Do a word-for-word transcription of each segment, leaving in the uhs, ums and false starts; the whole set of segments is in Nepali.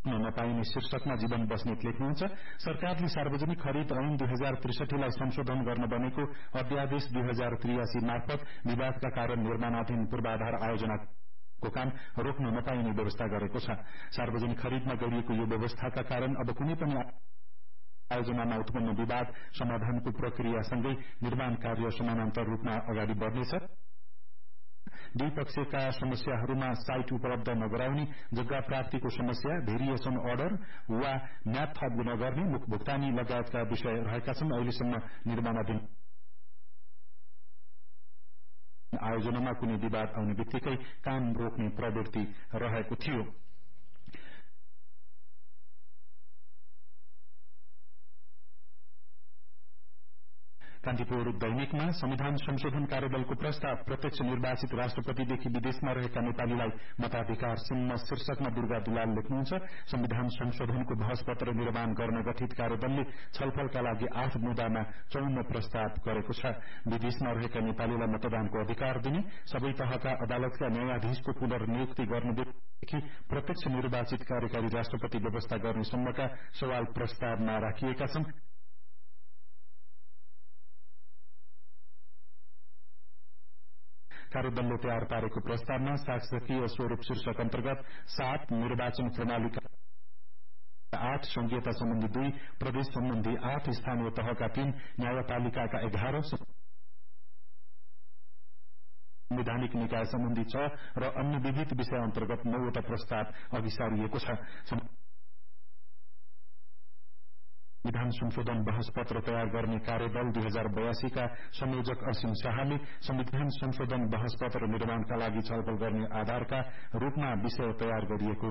नपाइने शीर्षकमा जीवन बस्नेत लेख्नुहुन्छ सरकारले सार्वजनिक खरिद ऐन दुई हजार त्रिसठी लाई संशोधन गर्न बनेको अध्यादेश दुई हजार त्रियासी मार्फत विवादका कारण निर्माणाधीन पूर्वाधार आयोजना को काम रोक्न नपाइने व्यवस्था गरेको छ। सार्वजनिक खरिदमा गरिएको यो व्यवस्थाका कारण अब कुनै पनि आयोजनामा उत्पन्न विवाद समाधानको प्रक्रियासँगै निर्माण कार्य समानान्तर रूपमा अगाडि बढ्नेछ। दुई पक्षका समस्याहरूमा साइट उपलब्ध नगराउने, जग्गा प्राप्तिको समस्या, भेरिएसन अर्डर वा म्याप थप नगर्ने, मुख भुक्तानी लगायतका विषय रहेका छन्। अहिलेसम्म निर्माणाधीन आयोजनामा कुनै विवाद आउने बित्तिकै काम रोक्ने प्रवृत्ति रहेको थियो। कान्तिपुर दैनिकमा संविधान संशोधन कार्यबलको प्रस्ताव प्रत्यक्ष निर्वाचित राष्ट्रपतिदेखि विदेशमा रहेका नेपालीलाई मताधिकार सिन्न शीर्षकमा दुर्गा दुलाल लेख्नुहुन्छ संविधान संशोधनको बहस पत्र निर्माण गर्न गठित कार्यदलले छलफलका लागि आठ मुद्दामा चौन्न प्रस्ताव गरेको छ। विदेशमा रहेका नेपालीलाई मतदानको अधिकार दिने, सबै तहका अदालतका न्यायाधीशको पुनर्नियुक्ति गर्नेदेखि प्रत्यक्ष निर्वाचित कार्यकारी राष्ट्रपति व्यवस्था गर्ने सम्मका सवाल प्रस्तावमा राखिएका छन्। कार्यदलले तयार पारेको प्रस्तावमा शासकीय स्वरूप शीर्षक अन्तर्गत सात, निर्वाचन प्रणालीका आठ, संघीयता सम्बन्धी दुई, प्रदेश सम्बन्धी आठ, स्थानीय तहका तीन, न्यायपालिकाका एघार, संवैधानिक निकाय सम्बन्धी छ र अन्य विविध विषय अन्तर्गत नौवटा प्रस्ताव अघि सारिएको छ। संविधान संशोधन बहस पत्र तयार गर्ने कार्यदल दुई हजार बयासी का संयोजक असीम शाहले संविधान संशोधन बहस पत्र निर्माणका लागि छलफल गर्ने आधारका रूपमा विषय तयार गरिएको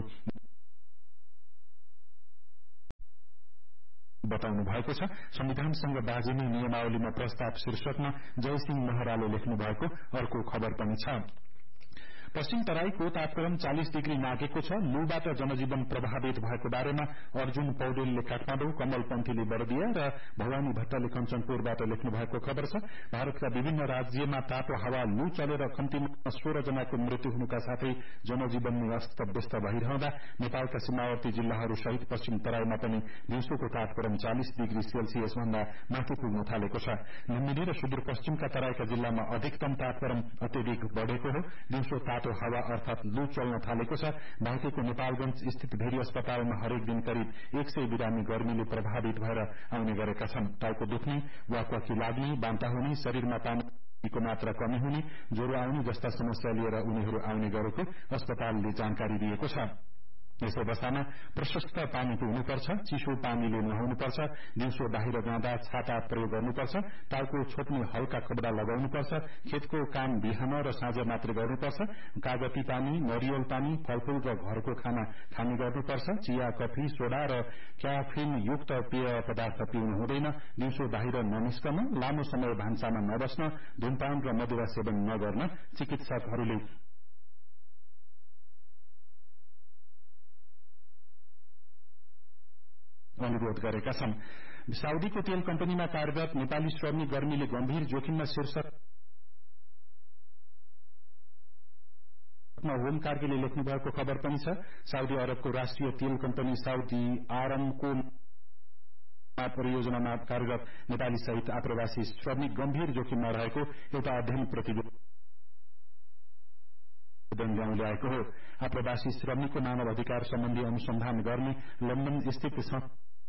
बताउनु भएको छ। संविधानसँग बाजिने नियमावलीमा प्रस्ताव शीर्षकमा जयसिंह महराले लेख्नु भएको अर्को खबर पनि छ। पश्चिम तराईको तापक्रम चालीस डिग्री नागेको छ। लूबाट जनजीवन प्रभावित भएको बारेमा अर्जुन पौडेलले काठमाडौँ, कमल पन्थीले बर्दिया र भवानी भट्टले कञ्चनपुरबाट लेख्नु भएको खबर छ। भारतका विभिन्न राज्यमा तातो हावा लू चलेर कम्तीमा सोह्र जनाको मृत्यु हुनुका साथै जनजीवन अस्त व्यस्त भइरहँदा नेपालका सीमावर्ती जिल्लाहरू सहित पश्चिम तराईमा पनि दिउँसोको तापक्रम चालीस डिग्री सेल्सियस भन्दा माथि पुग्न थालेको छ। लुम्बिनी र सुदूरपश्चिमका तराईका जिल्लामा अधिकतम तापक्रम अत्यधिक बढ़ेको हो। दिउँसो तातो हावा अर्थात लू चल्न थालेको छ। बाँकेको नेपालगंज स्थित भेरी अस्पतालमा हरेक दिन करिब एक सय बिरामी गर्मीले प्रभावित भएर आउने गरेका छन्। टाउको दुख्ने, वाकवाकी लाग्ने, बान्ता हुने, शरीरमा पानीको मात्रा कमी हुने, ज्वरो आउने जस्ता समस्या लिएर उनीहरू आउने गरेको अस्पतालले जानकारी दिएको छ। यस अवस्थामा प्रशस्त पानी पिउनुपर्छ, चिसो पानीले नुहाउनुपर्छ, दिउँसो बाहिर जाँदा छाता प्रयोग गर्नुपर्छ, टाउको छोप्ने हल्का कपडा लगाउनुपर्छ, खेतको काम बिहान र साँझ मात्र गर्नुपर्छ, कागती पानी, नरिवल पानी, फलफूल र घरको खाना खाने गर्नुपर्छ, चिया, कफी, सोडा र क्याफिन युक्त पेय पदार्थ पिउनु हुँदैन, दिउँसो बाहिर ननिस्कन, लामो समय भान्सामा नबस्न, धूमपान र मदिरा सेवन नगर्न चिकित्सकहरूले अनुरोध गरेका छन्। साउदीको तेल कम्पनीमा कार्यरत नेपाली श्रमिक गर्मीले गम्भीर जोखिममा शीर्षक होम कार्कीले लेख्नु भएको खबर पनि छ। साउदी अरबको राष्ट्रिय तेल कम्पनी साउदी आरामको परियोजनामा कार्यरत नेपाली सहित आप्रवासी श्रमिक गम्भीर जोखिममा रहेको एउटा अध्ययन प्रतिवेदन ल्याएको हो। आप्रवासी श्रमिकको मानव अधिकार सम्बन्धी अनुसन्धान गर्ने लन्डन स्थित